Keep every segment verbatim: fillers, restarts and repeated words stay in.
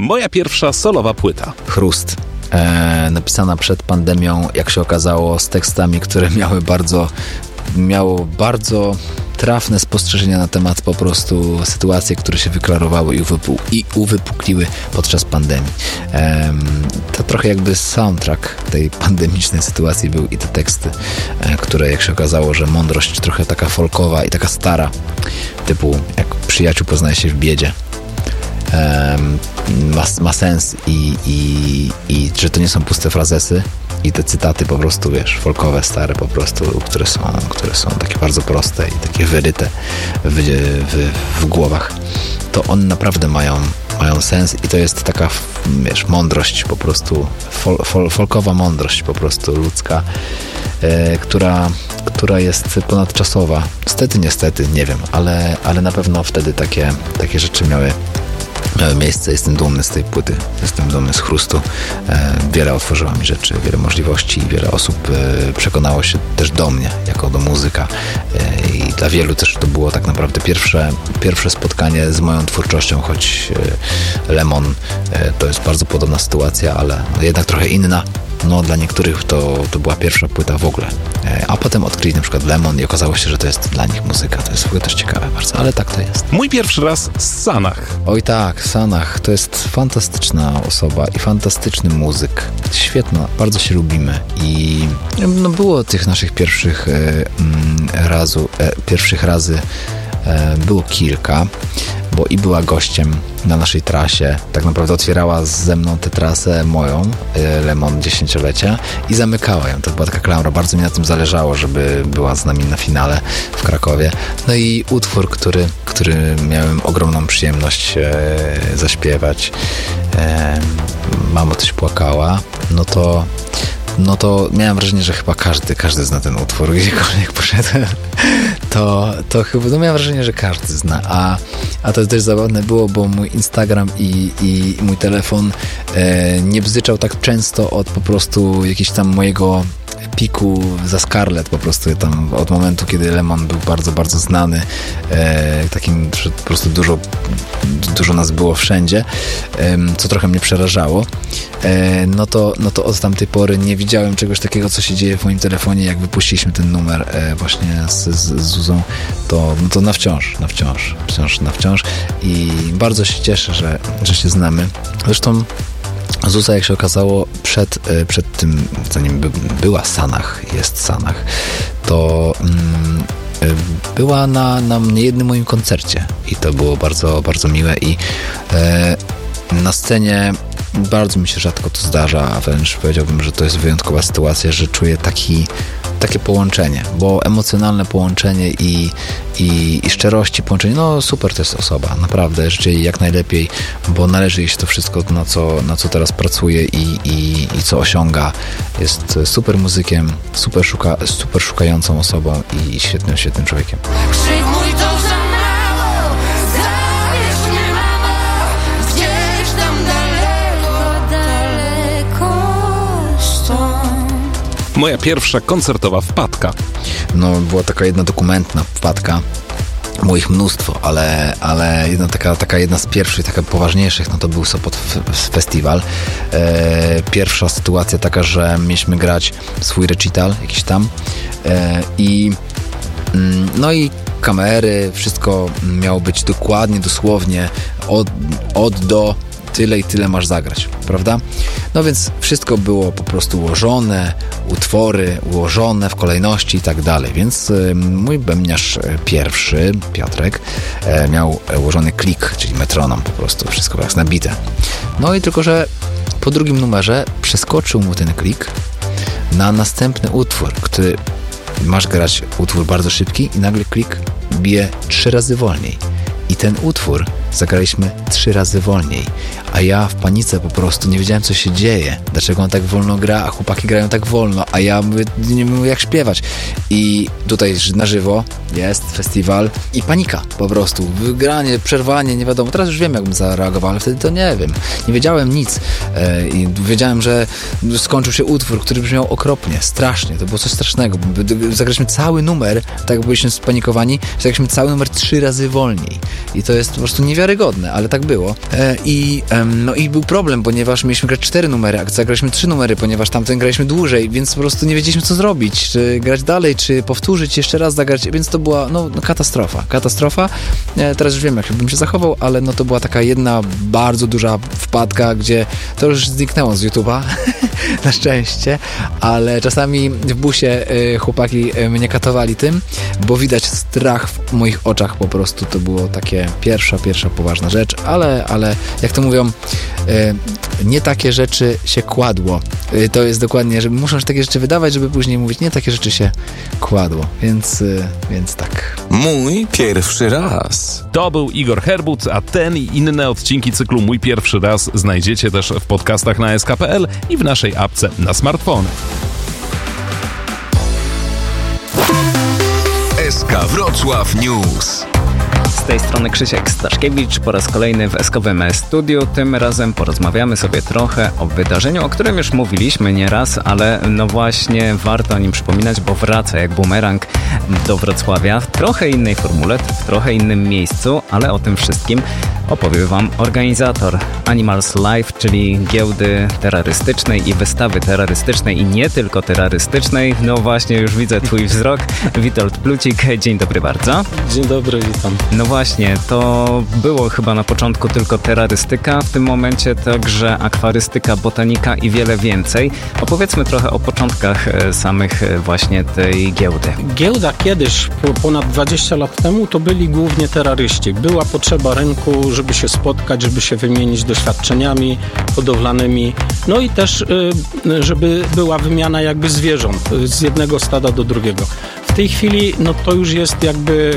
Moja pierwsza solowa płyta. Chrust. E, napisana przed pandemią, jak się okazało, z tekstami, które miały bardzo, miało bardzo trafne spostrzeżenia na temat po prostu sytuacji, które się wyklarowały i, uwypu- i uwypukliły podczas pandemii. E, to trochę jakby soundtrack tej pandemicznej sytuacji był i te teksty, e, które jak się okazało, że mądrość trochę taka folkowa i taka stara, typu jak przyjaciół poznaje się w biedzie. Um, ma, ma sens i, i, i że to nie są puste frazesy i te cytaty po prostu, wiesz, folkowe, stare po prostu, które są, które są takie bardzo proste i takie wyryte w, w, w głowach, to one naprawdę mają, mają sens i to jest taka, wiesz, mądrość po prostu, fol, fol, folkowa mądrość po prostu ludzka, e, która, która jest ponadczasowa. Niestety, niestety, nie wiem, ale, ale na pewno wtedy takie, takie rzeczy miały miały miejsce. Jestem dumny z tej płyty, jestem dumny z Chrustu. E, wiele otworzyła mi rzeczy, wiele możliwości i wiele osób e, przekonało się też do mnie, jako do muzyka. E, I dla wielu też to było tak naprawdę pierwsze, pierwsze spotkanie z moją twórczością, choć e, Lemon e, to jest bardzo podobna sytuacja, ale jednak trochę inna. No dla niektórych to, to była pierwsza płyta w ogóle. E, a potem odkryli na przykład Lemon i okazało się, że to jest dla nich muzyka. To jest w ogóle też ciekawe bardzo, ale tak to jest. Mój pierwszy raz z Sanach. Oj tak, Sanach to jest fantastyczna osoba i fantastyczny muzyk. Świetna, bardzo się lubimy i no było tych naszych pierwszych e, razu, e, pierwszych razy e, było kilka, bo i była gościem na naszej trasie, tak naprawdę otwierała ze mną tę trasę moją, Lemon dziesięciolecia i zamykała ją. To była taka klaura, bardzo mi na tym zależało, żeby była z nami na finale w Krakowie. No i utwór, który, który miałem ogromną przyjemność e, zaśpiewać. E, Mamo, tyś płakała, no to no to miałem wrażenie, że chyba każdy, każdy zna ten utwór, gdziekolwiek poszedłem, to, to chyba, no miałem wrażenie, że każdy zna, a, a to też zabawne było, bo mój Instagram i, i mój telefon e, nie bzyczał tak często od po prostu jakiegoś tam mojego piku za Scarlett, po prostu tam od momentu, kiedy Lemon był bardzo, bardzo znany, e, takim, że po prostu dużo, dużo nas było wszędzie, e, co trochę mnie przerażało, e, no, to, no to od tamtej pory nie widziałem czegoś takiego, co się dzieje w moim telefonie, jak wypuściliśmy ten numer e, właśnie z, z, z Zuzą, to, no to na wciąż, na wciąż, wciąż, na wciąż i bardzo się cieszę, że, że się znamy. Zresztą Zuza, jak się okazało, przed, przed tym, zanim by, była Sanach, jest Sanach, to mm, była na, na niejednym moim koncercie i to było bardzo, bardzo miłe i e, na scenie bardzo mi się rzadko to zdarza, a wręcz powiedziałbym, że to jest wyjątkowa sytuacja, że czuję taki, takie połączenie, bo emocjonalne połączenie i, i, i szczerości połączenie, no super to jest osoba, naprawdę, życzę jej jak najlepiej, bo należy jej się to wszystko, na co, na co teraz pracuje i, i, i co osiąga. Jest super muzykiem, super, szuka, super szukającą osobą i świetnym, świetnym człowiekiem. Krzyk mój to za mało, zabierz mnie, mamo, gdzieś tam daleko, daleko stąd. Moja pierwsza koncertowa wpadka. No, była taka jedna dokumentna wpadka, było ich mnóstwo, ale, ale jedna taka, taka jedna z pierwszych, taka poważniejszych, no to był Sopot f- Festiwal. E, pierwsza sytuacja taka, że mieliśmy grać swój recital jakiś tam e, i mm, no i kamery, wszystko miało być dokładnie, dosłownie od, od do tyle i tyle masz zagrać, prawda? No więc wszystko było po prostu ułożone, utwory ułożone w kolejności i tak dalej, więc y, mój bębniarz pierwszy, Piotrek, e, miał ułożony klik, czyli metronom, po prostu wszystko jak nabite. No i tylko, że po drugim numerze przeskoczył mu ten klik na następny utwór, który masz grać utwór bardzo szybki i nagle klik bije trzy razy wolniej. I ten utwór zagraliśmy trzy razy wolniej, a ja w panice po prostu nie wiedziałem, co się dzieje, dlaczego on tak wolno gra, a chłopaki grają tak wolno, a ja mówię, nie wiem jak śpiewać. I tutaj na żywo jest festiwal i panika po prostu, wygranie, przerwanie, nie wiadomo, teraz już wiem, jak bym zareagował, ale wtedy to nie wiem, nie wiedziałem nic e, i wiedziałem, że skończył się utwór, który brzmiał okropnie, strasznie, to było coś strasznego, zagraliśmy cały numer, tak jak byliśmy spanikowani, zagraliśmy cały numer trzy razy wolniej i to jest po prostu niewiarygodne. niewiarygodne, ale tak było. E, i, e, no i był problem, ponieważ mieliśmy grać cztery numery, a zagraliśmy trzy numery, ponieważ tamten graliśmy dłużej, więc po prostu nie wiedzieliśmy, co zrobić, czy grać dalej, czy powtórzyć, jeszcze raz zagrać, więc to była no, no katastrofa, katastrofa. E, teraz już wiem, jak bym się zachował, ale no to była taka jedna bardzo duża wpadka, gdzie to już zniknęło z YouTube'a, na szczęście, ale czasami w busie y, chłopaki y, mnie katowali tym, bo widać strach w moich oczach po prostu. To było takie pierwsza, pierwsza poważna rzecz, ale, ale jak to mówią, y, nie takie rzeczy się kładło. Y, to jest dokładnie, że muszą się takie rzeczy wydawać, żeby później mówić, nie takie rzeczy się kładło, więc, y, więc tak. Mój pierwszy raz. To był Igor Herbut, a ten i inne odcinki cyklu Mój pierwszy raz znajdziecie też w podcastach na S K kropka P L i w naszej apce na smartfony. S K Wrocław News. Z tej strony Krzysiek Staszkiewicz po raz kolejny w eskowym studiu. Tym razem porozmawiamy sobie trochę o wydarzeniu, o którym już mówiliśmy nieraz, ale no właśnie warto o nim przypominać, bo wraca jak bumerang do Wrocławia w trochę innej formule, w trochę innym miejscu, ale o tym wszystkim opowie wam organizator Animals Live, czyli giełdy terrorystycznej i wystawy terrorystycznej i nie tylko terrorystycznej. No właśnie, już widzę twój wzrok. Witold Plucik, dzień dobry bardzo. Dzień dobry, witam. No właśnie, to było chyba na początku tylko terrorystyka, w tym momencie także akwarystyka, botanika i wiele więcej. Opowiedzmy trochę o początkach samych właśnie tej giełdy. Giełda kiedyś, ponad dwadzieścia lat temu, to byli głównie terroryści. Była potrzeba rynku, żeby się spotkać, żeby się wymienić doświadczeniami hodowlanymi, no i też żeby była wymiana jakby zwierząt z jednego stada do drugiego. W tej chwili no to już jest jakby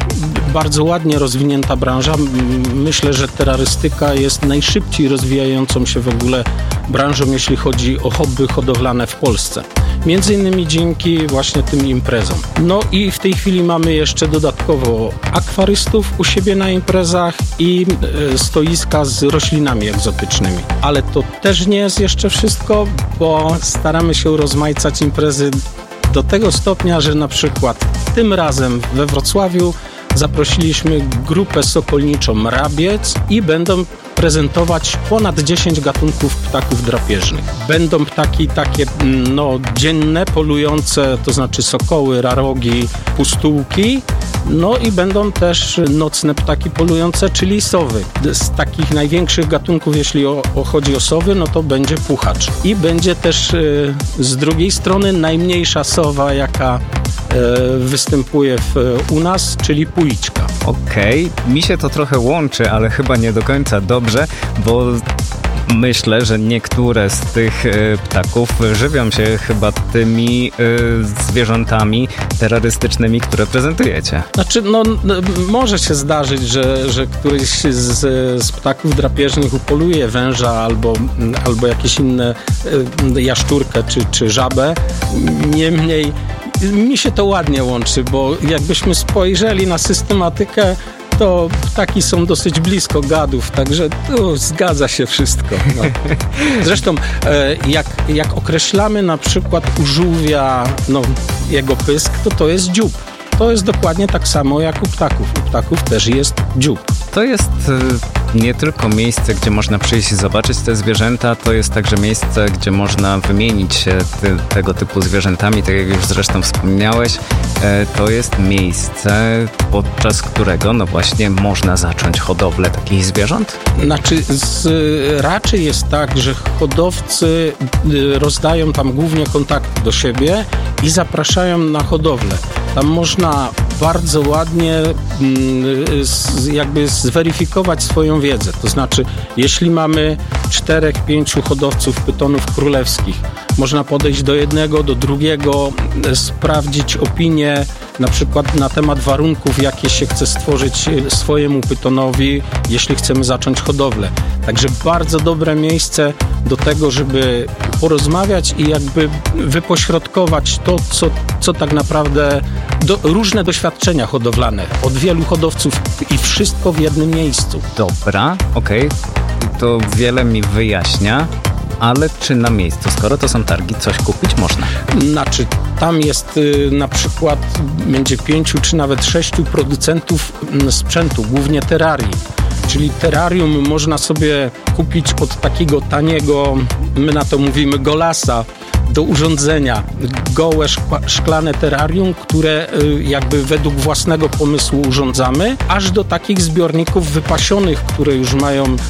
bardzo ładnie rozwinięta branża. Myślę, że terrorystyka jest najszybciej rozwijającą się w ogóle branżą, jeśli chodzi o hobby hodowlane w Polsce. Między innymi dzięki właśnie tym imprezom. No i w tej chwili mamy jeszcze dodatkowo akwarystów u siebie na imprezach i e, stoiska z roślinami egzotycznymi. Ale to też nie jest jeszcze wszystko, bo staramy się rozmaicać imprezy do tego stopnia, że na przykład tym razem we Wrocławiu zaprosiliśmy grupę sokolniczą Rabiec i będą prezentować ponad dziesięć gatunków ptaków drapieżnych. Będą ptaki takie no, dzienne, polujące, to znaczy sokoły, rarogi, pustułki. No i będą też nocne ptaki polujące, czyli sowy. Z takich największych gatunków, jeśli o, o chodzi o sowy, no to będzie puchacz. I będzie też y, z drugiej strony najmniejsza sowa, jaka y, występuje w, u nas, czyli puiczka. Okej, okay. Mi się to trochę łączy, ale chyba nie do końca dobrze, bo myślę, że niektóre z tych y, ptaków żywią się chyba tymi y, zwierzętami terrorystycznymi, które prezentujecie. Znaczy, no może się zdarzyć, że, że któryś z, z ptaków drapieżnych upoluje węża albo, albo jakieś inne y, jaszczurkę czy, czy żabę. Niemniej mi się to ładnie łączy, bo jakbyśmy spojrzeli na systematykę, to ptaki są dosyć blisko gadów, także tu zgadza się wszystko. No. Zresztą jak, jak określamy na przykład u żółwia no, jego pysk, to to jest dziób. To jest dokładnie tak samo jak u ptaków. U ptaków też jest dziób. To jest y, nie tylko miejsce, gdzie można przyjść i zobaczyć te zwierzęta, to jest także miejsce, gdzie można wymienić się ty, tego typu zwierzętami, tak jak już zresztą wspomniałeś. E, to jest miejsce, podczas którego no właśnie można zacząć hodowlę takich zwierząt? Znaczy z, raczej jest tak, że hodowcy y, rozdają tam głównie kontakty do siebie i zapraszają na hodowlę. Tam można bardzo ładnie jakby zweryfikować swoją wiedzę. To znaczy, jeśli mamy czterech, pięciu hodowców pytonów królewskich, można podejść do jednego, do drugiego, sprawdzić opinię na przykład na temat warunków, jakie się chce stworzyć swojemu pytonowi, jeśli chcemy zacząć hodowlę. Także bardzo dobre miejsce do tego, żeby porozmawiać i jakby wypośrodkować to, co, co tak naprawdę do, różne doświadczenia hodowlane od wielu hodowców i wszystko w jednym miejscu. Dobra, okej, okay. To wiele mi wyjaśnia. Ale czy na miejscu, skoro to są targi, coś kupić można? Znaczy, tam jest y, na przykład będzie pięciu czy nawet sześciu producentów sprzętu, głównie terrarii. czyli terrarium można sobie kupić od takiego taniego, my na to mówimy golasa, do urządzenia. Gołe szkła, szklane terrarium, które jakby według własnego pomysłu urządzamy, aż do takich zbiorników wypasionych, które już mają e,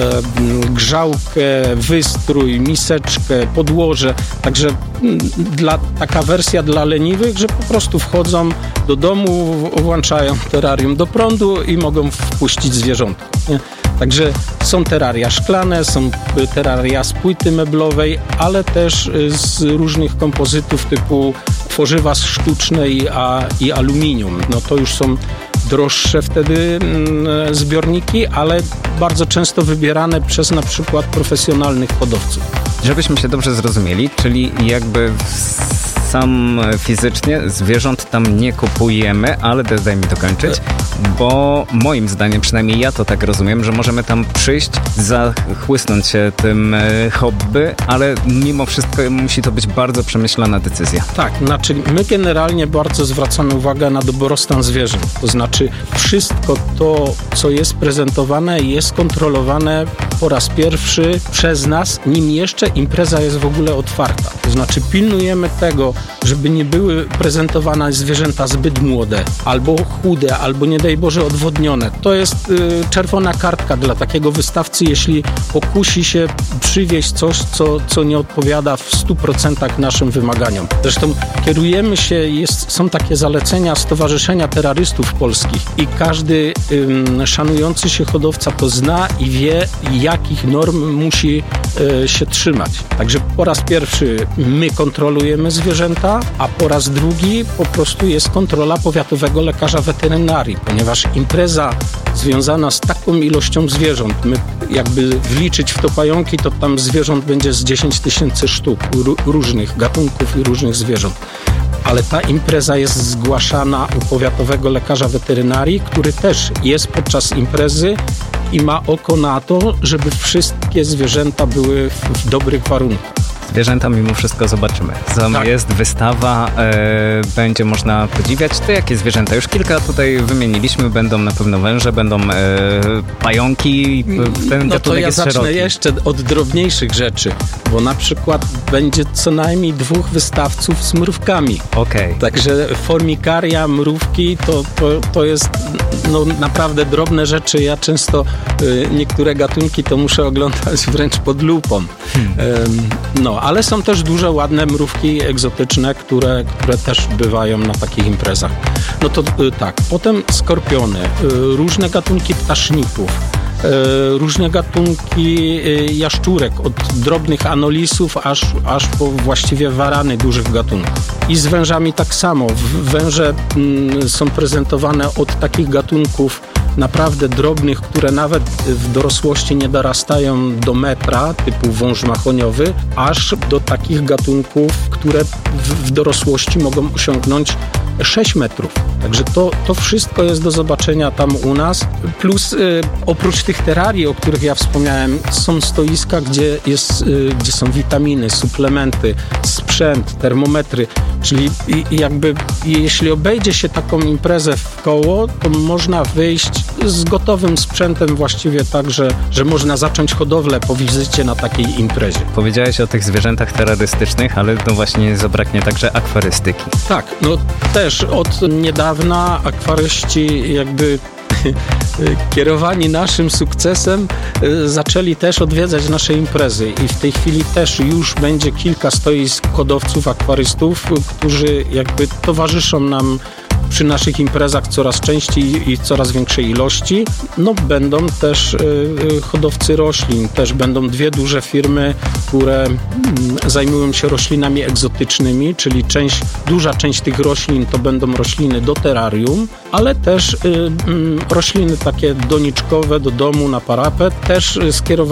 grzałkę, wystrój, miseczkę, podłoże. Także dla, taka wersja dla leniwych, że po prostu wchodzą do domu, włączają terrarium do prądu i mogą wpuścić zwierzątko. Nie? Także są terraria szklane, są terraria z płyty meblowej, ale też z różnych kompozytów typu tworzywa sztuczne i, a, i aluminium. No to już są droższe wtedy mm, zbiorniki, ale bardzo często wybierane przez na przykład profesjonalnych hodowców. Żebyśmy się dobrze zrozumieli, czyli jakby sam fizycznie zwierząt tam nie kupujemy, ale daj mi dokończyć, bo moim zdaniem, przynajmniej ja to tak rozumiem, że możemy tam przyjść, zachłysnąć się tym hobby, ale mimo wszystko musi to być bardzo przemyślana decyzja. Tak, znaczy my generalnie bardzo zwracamy uwagę na dobrostan zwierząt, to znaczy wszystko to, co jest prezentowane, jest kontrolowane po raz pierwszy przez nas, nim jeszcze impreza jest w ogóle otwarta. To znaczy pilnujemy tego, żeby nie były prezentowane zwierzęta zbyt młode, albo chude, albo nie daj Boże odwodnione. To jest y, czerwona kartka dla takiego wystawcy, jeśli pokusi się przywieźć coś, co, co nie odpowiada w stu procentach naszym wymaganiom. Zresztą kierujemy się, jest, są takie zalecenia Stowarzyszenia Terrorystów Polskich i każdy y, szanujący się hodowca to zna i wie, jakich norm musi y, się trzymać. Także po raz pierwszy my kontrolujemy zwierzęta, a po raz drugi po prostu jest kontrola powiatowego lekarza weterynarii, ponieważ impreza związana z taką ilością zwierząt, my jakby wliczyć w to pająki, to tam zwierząt będzie z dziesięć tysięcy sztuk, r- różnych gatunków i różnych zwierząt. Ale ta impreza jest zgłaszana u powiatowego lekarza weterynarii, który też jest podczas imprezy i ma oko na to, żeby wszystkie zwierzęta były w, w dobrych warunkach. Zwierzęta mimo wszystko zobaczymy. Tam tak. Jest wystawa, e, będzie można podziwiać. To jakie zwierzęta? Już kilka tutaj wymieniliśmy. Będą na pewno węże, będą e, pająki. Ten no to ja jest zacznę szeroki. jeszcze od drobniejszych rzeczy, bo na przykład będzie co najmniej dwóch wystawców z mrówkami. Okej. Okay. Także formikaria, mrówki to, to, to jest no, naprawdę drobne rzeczy. Ja często y, niektóre gatunki to muszę oglądać wręcz pod lupą. Hmm. Y, no, ale są też duże, ładne mrówki egzotyczne, które, które też bywają na takich imprezach. No to y, tak, potem skorpiony, y, różne gatunki ptaszników, y, różne gatunki y, jaszczurek, od drobnych anolisów aż, aż po właściwie warany dużych gatunków. I z wężami tak samo. Węże y, są prezentowane od takich gatunków naprawdę drobnych, które nawet w dorosłości nie dorastają do metra, typu wąż mahoniowy, aż do takich gatunków, które w, w dorosłości mogą osiągnąć sześć metrów. Także to, to wszystko jest do zobaczenia tam u nas. Plus y, oprócz tych terrarii, o których ja wspomniałem, są stoiska, gdzie, jest, y, gdzie są witaminy, suplementy, sprzęt, termometry. Czyli i, jakby jeśli obejdzie się taką imprezę w koło, to można wyjść z gotowym sprzętem właściwie tak, że, że można zacząć hodowlę po wizycie na takiej imprezie. Powiedziałeś o tych zwierzętach terrorystycznych, ale no właśnie nie zabraknie także akwarystyki. Tak, no też od niedawna akwaryści jakby kierowani naszym sukcesem zaczęli też odwiedzać nasze imprezy i w tej chwili też już będzie kilka stoisk hodowców, akwarystów, którzy jakby towarzyszą nam przy naszych imprezach coraz częściej i coraz większej ilości. No będą też y, hodowcy roślin, też będą dwie duże firmy, które y, zajmują się roślinami egzotycznymi, czyli część, duża część tych roślin to będą rośliny do terrarium, ale też y, y, rośliny takie doniczkowe do domu, na parapet, też skierowane